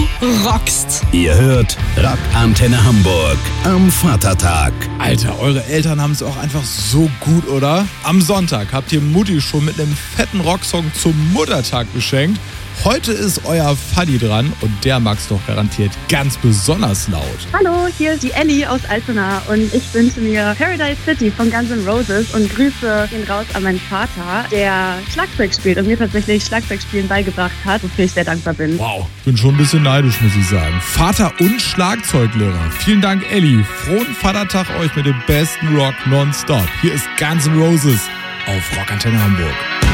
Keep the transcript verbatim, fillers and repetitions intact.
rockst. Ihr hört Rock Antenne Hamburg am Vatertag. Alter, eure Eltern haben es auch einfach so gut, oder? Am Sonntag habt ihr Mutti schon mit einem fetten Rocksong zum Muttertag beschenkt. Heute ist euer Vati dran und der mag's doch garantiert ganz besonders laut. Hallo, hier ist die Ellie aus Altona und ich wünsche mir Paradise City von Guns N' Roses und Grüße gehen raus an meinen Vater, der Schlagzeug spielt und mir tatsächlich Schlagzeugspielen beigebracht hat, wofür ich sehr dankbar bin. Wow, bin schon ein bisschen neidisch, muss ich sagen. Vater und Schlagzeuglehrer. Vielen Dank, Ellie. Frohen Vatertag euch mit dem besten Rock nonstop. Hier ist Guns N' Roses auf Rock Antenne Hamburg.